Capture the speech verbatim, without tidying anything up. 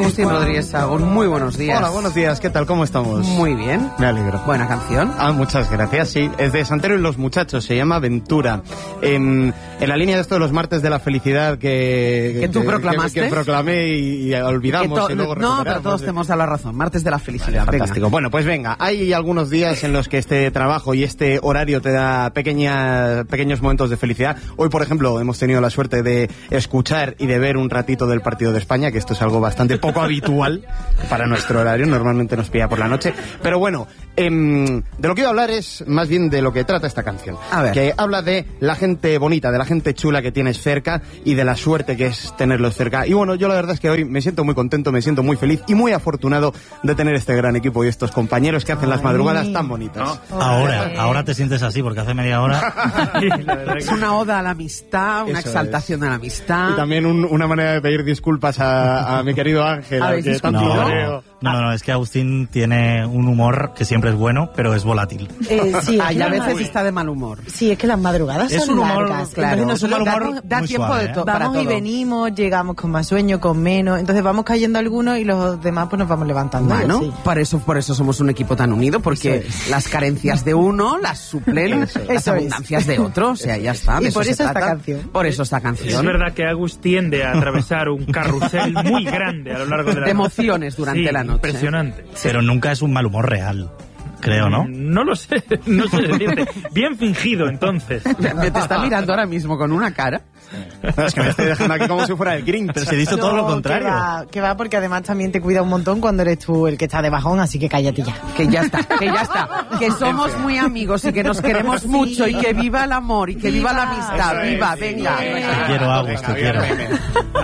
Agustín Rodríguez Sagún, muy buenos días. Hola, buenos días, ¿qué tal? ¿Cómo estamos? Muy bien. Me alegro. Buena canción. Ah, muchas gracias, sí. Es de Santero y los Muchachos, se llama Ventura. En, en la línea de esto de los martes de la felicidad que... Que tú proclamaste. Que, que proclamé y, y olvidamos to- y luego No, pero recuperamos. todos tenemos a la razón. Martes de la felicidad. Vale, fantástico. Bueno, pues venga, hay algunos días en los que este trabajo y este horario te da pequeña, pequeños momentos de felicidad. Hoy, por ejemplo, hemos tenido la suerte de escuchar y de ver un ratito del partido de España, que esto es algo bastante poco habitual para nuestro horario, normalmente nos pilla por la noche. Pero bueno, eh, de lo que iba a hablar es más bien de lo que trata esta canción. A ver. Que habla de la gente bonita, de la gente chula que tienes cerca y de la suerte que es tenerlos cerca. Y bueno, yo la verdad es que hoy me siento muy contento, me siento muy feliz y muy afortunado de tener este gran equipo y estos compañeros que hacen las madrugadas tan bonitas. No. Ahora, ahora te sientes así, porque hace media hora... Es una oda a la amistad, una Eso exaltación es. a la amistad. Y también un- una manera de pedir disculpas a, a mi querido Ángel, al ¿Habéis que tanto discutido? adoreo. No, no, no, es que Agustín tiene un humor que siempre es bueno, pero es volátil. Eh, sí, es Ay, que a las veces ma- está de mal humor. Sí, es que las madrugadas Es son un humor, largas. Claro, Entonces, nosotros es un humor da, da muy tiempo suave, de ¿eh? to- para Vamos y todo. venimos, llegamos con más sueño, con menos. Entonces vamos cayendo algunos y los demás pues nos vamos levantando. Bueno, Sí. por eso, por eso somos un equipo tan unido, porque las carencias de uno las suplen las Eso es. abundancias de otro. O sea, ya está. de Y por se eso esta trata. canción. Por eso esta Es canción. verdad que Agus tiende a atravesar un carrusel muy grande a lo largo de la De emociones durante Sí, la noche. impresionante. Pero nunca es un mal humor real, creo, ¿no? No lo sé, no sé decirte. Bien fingido, entonces. Me te está mirando ahora mismo con una cara. No, es que me estoy dejando aquí como si fuera el Grinch. Pero se dice todo lo No, contrario. Que va, que va, porque además también te cuida un montón cuando eres tú el que está de bajón, así que cállate ya. Que ya está, que ya está. Que somos muy amigos y que nos queremos mucho y que viva el amor y que viva, la amistad. Eso es, Viva, sí. venga. Te quiero, Agus, te Venga, quiero. bien, bien.